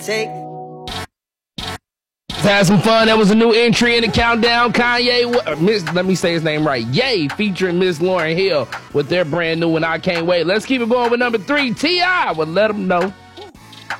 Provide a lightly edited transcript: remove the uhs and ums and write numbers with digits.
Take. Let's have some fun. That was a new entry in the countdown. Kanye, let me say his name right. Ye featuring Miss Lauryn Hill with their brand new one. I Can't Wait. Let's keep it going with number 3. T.I. Well, let them know.